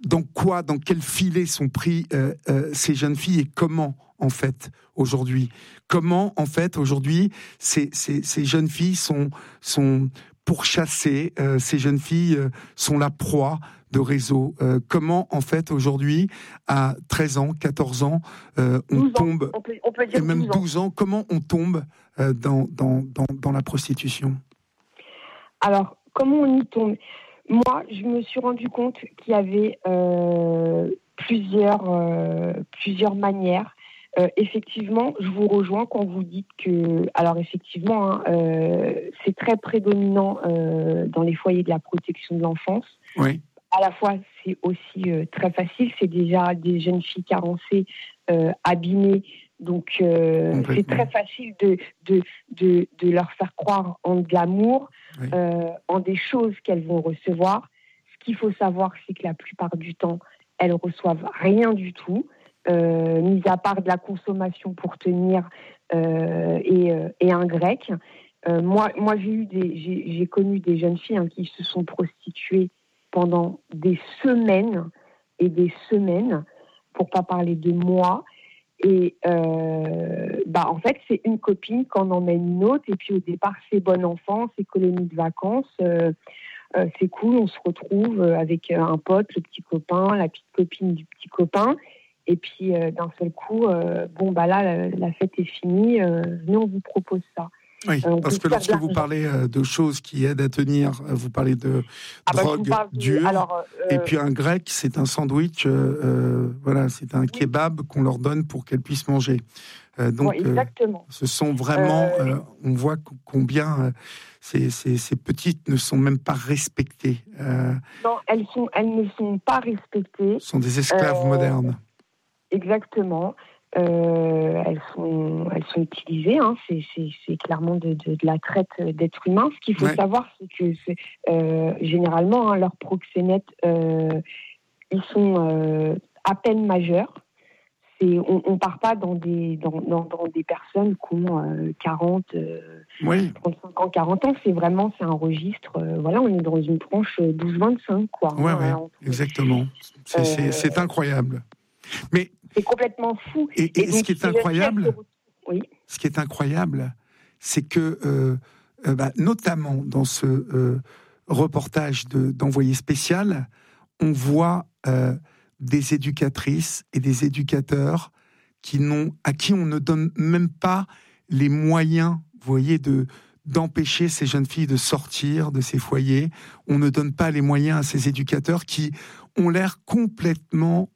dans quel filet sont pris ces jeunes filles et comment, en fait, aujourd'hui, ces jeunes filles sont pourchassées, ces jeunes filles sont la proie de réseaux. Comment, en fait, aujourd'hui, à 13 ans, 14 ans, on tombe, on peut dire et même 12 ans. 12 ans, comment on tombe dans la prostitution? Alors, comment on y tombe? Moi, je me suis rendu compte qu'il y avait plusieurs manières. Effectivement, je vous rejoins quand vous dites que... Alors, effectivement, c'est très prédominant dans les foyers de la protection de l'enfance. Oui. À la fois, c'est aussi très facile. C'est déjà des jeunes filles carencées, abîmées. Donc, c'est très facile de leur faire croire en de l'amour, oui. En des choses qu'elles vont recevoir. Ce qu'il faut savoir, c'est que la plupart du temps, elles reçoivent rien du tout, mis à part de la consommation pour tenir et un grec. Moi, j'ai connu des jeunes filles qui se sont prostituées pendant des semaines et des semaines, pour pas parler de mois. Et en fait, c'est une copine qui en emmène une autre. Et puis au départ, c'est bon enfant, c'est colonie de vacances, c'est cool, on se retrouve avec un pote, le petit copain, la petite copine du petit copain. Et puis d'un seul coup, là, la fête est finie, venez, on vous propose ça. Oui, parce que lorsque vous parlez de choses qui aident à tenir, vous parlez de drogue dure, et puis un grec, c'est un sandwich, c'est un kebab qu'on leur donne pour qu'elles puissent manger. Exactement. Ce sont vraiment, on voit combien ces petites ne sont même pas respectées. Non, elles ne sont pas respectées. Ce sont des esclaves modernes. Exactement. Elles sont utilisées, c'est clairement de la traite d'êtres humains. Ce qu'il faut savoir, c'est que généralement, leurs proxénètes, ils sont à peine majeurs. On part pas dans des personnes qui ont 40, 35 ans, 40 ans. C'est un registre. On est dans une tranche 12-25, quoi. Exactement. C'est incroyable. Mais c'est complètement fou. Et donc, ce qui est incroyable, c'est que, notamment dans ce reportage d'Envoyé spécial, on voit des éducatrices et des éducateurs à qui on ne donne même pas les moyens, vous voyez, d'empêcher ces jeunes filles de sortir de ces foyers. On ne donne pas les moyens à ces éducateurs qui ont l'air complètement,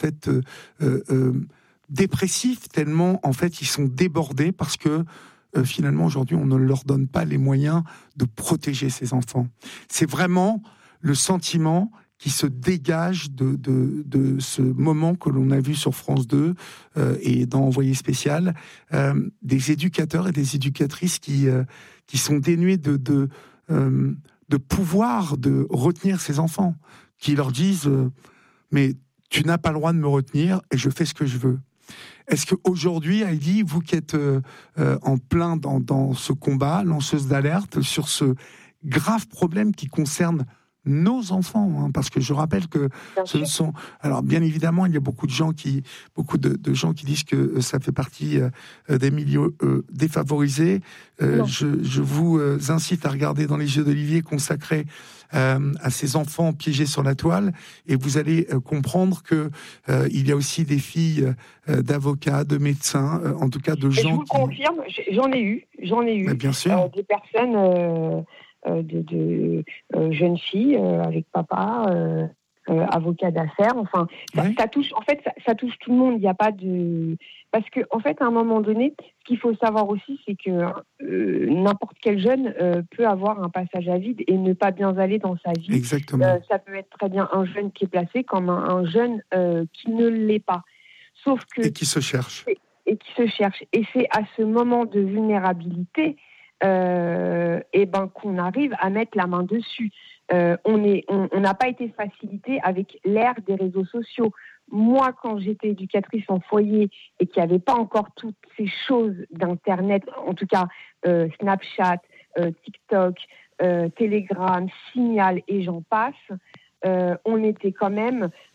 dépressifs, tellement, en fait, ils sont débordés parce que, finalement, aujourd'hui, on ne leur donne pas les moyens de protéger ces enfants. C'est vraiment le sentiment qui se dégage de ce moment que l'on a vu sur France 2 et dans Envoyé spécial, des éducateurs et des éducatrices qui sont dénués de pouvoir de retenir ces enfants, qui leur disent mais tu n'as pas le droit de me retenir et je fais ce que je veux. Est-ce qu'aujourd'hui, Heidi, vous qui êtes en plein dans ce combat, lanceuse d'alerte sur ce grave problème qui concerne nos enfants, parce que je rappelle que ce ne sont... Alors, bien évidemment, il y a beaucoup de gens qui disent que ça fait partie des milieux défavorisés. Je vous incite à regarder Dans les yeux d'Olivier, consacré à ces enfants piégés sur la toile, et vous allez comprendre que il y a aussi des filles d'avocats, de médecins, en tout cas de gens. Je vous confirme, j'en ai eu. Mais bien sûr. Des personnes, de jeunes filles avec papa, avocat d'affaires. Enfin, ça touche. En fait, ça touche tout le monde. Il n'y a pas de... Parce que, en fait, à un moment donné, ce qu'il faut savoir aussi, c'est que n'importe quel jeune peut avoir un passage à vide et ne pas bien aller dans sa vie. Exactement. Ça peut être très bien un jeune qui est placé comme un jeune qui ne l'est pas. Sauf que... Et qui se cherche. Et c'est à ce moment de vulnérabilité qu'on arrive à mettre la main dessus. On n'a pas été facilité avec l'ère des réseaux sociaux. Moi, quand j'étais éducatrice en foyer et qu'il n'y avait pas encore toutes ces choses d'Internet, en tout cas Snapchat, TikTok, Telegram, Signal et j'en passe, on était quand même